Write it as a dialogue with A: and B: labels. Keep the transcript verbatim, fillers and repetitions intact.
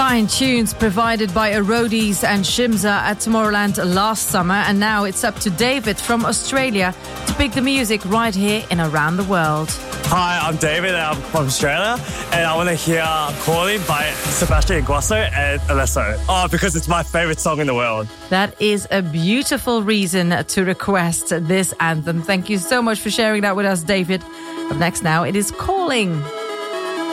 A: fine tunes provided by Arodes and Shimza at Tomorrowland last summer, and now it's up to David from Australia to pick the music right here in Around the World.
B: Hi, I'm David, and I'm from Australia, and I want to hear Calling by Sebastian Ingrosso and Alesso. Oh, because it's my favourite song in the world.
A: That is a beautiful reason to request this anthem. Thank you so much for sharing that with us, David. Up next now, it is Calling.